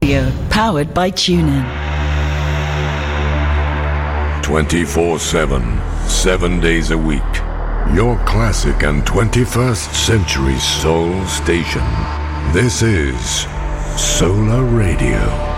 Powered by TuneIn. 24/7, 7 days a week. Your classic and 21st century soul station. This is Solar Radio.